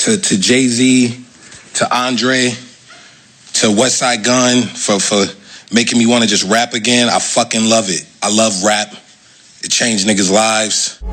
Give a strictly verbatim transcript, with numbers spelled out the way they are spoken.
to, to Jay-Z, to Andre, to Westside Gunn for, for making me want to just rap again. I fucking love it. I love rap. It changed niggas' lives.